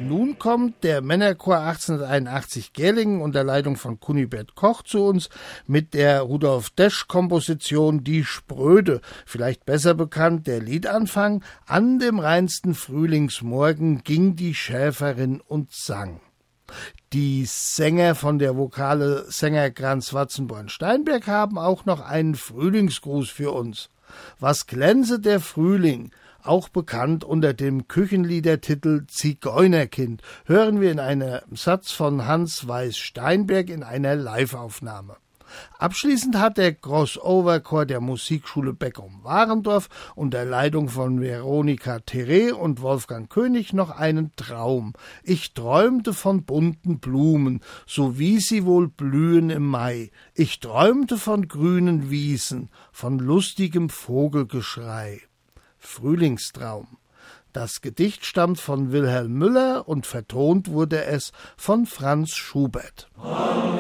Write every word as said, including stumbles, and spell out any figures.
Nun kommt der Männerchor achtzehnhunderteinundachtzig Gerlingen unter Leitung von Kunibert Koch zu uns mit der Rudolf Desch-Komposition Die Spröde, vielleicht besser bekannt der Liedanfang. An dem reinsten Frühlingsmorgen ging die Schäferin und sang. Die Sänger von der Vokale Sängerkranz Watzenborn-Steinberg haben auch noch einen Frühlingsgruß für uns. Was glänze der Frühling, auch bekannt unter dem Küchenliedertitel Zigeunerkind, hören wir in einem Satz von Hans Weiß-Steinberg in einer Liveaufnahme. Abschließend hat der Crossover-Chor der Musikschule Beckum-Warendorf unter Leitung von Veronika Teré und Wolfgang König noch einen Traum. Ich träumte von bunten Blumen, so wie sie wohl blühen im Mai. Ich träumte von grünen Wiesen, von lustigem Vogelgeschrei. Frühlingstraum. Das Gedicht stammt von Wilhelm Müller und vertont wurde es von Franz Schubert.